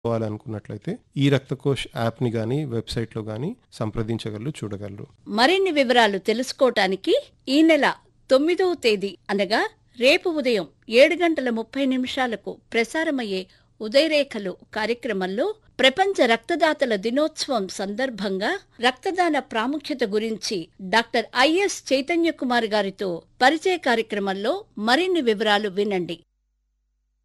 అనుకున్నట్లయితే ఈ రక్తకోష్ యాప్ని గాని వెబ్సైట్లో గాని సంప్రదించగలరు, చూడగలరు. మరిన్ని వివరాలు తెలుసుకోవటానికి ఈ నెల 9వ తేదీ అనగా రేపు ఉదయం 7:30 ప్రసారమయ్యే ఉదయరేఖలు కార్యక్రమంలో ప్రపంచ రక్తదాతల దినోత్సవం సందర్భంగా రక్తదాన ప్రాముఖ్యత గురించి డాక్టర్ ఐఎస్ చైతన్య కుమార్ గారితో పరిచయ కార్యక్రమంలో మరిన్ని వివరాలు వినండి.